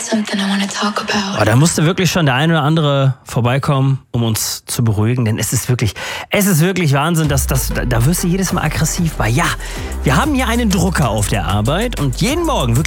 Aber da musste wirklich schon der eine oder andere vorbeikommen, um uns zu beruhigen, denn es ist wirklich Wahnsinn, da wirst du jedes Mal aggressiv bei. Ja, wir haben hier einen Drucker auf der Arbeit und jeden Morgen, wirklich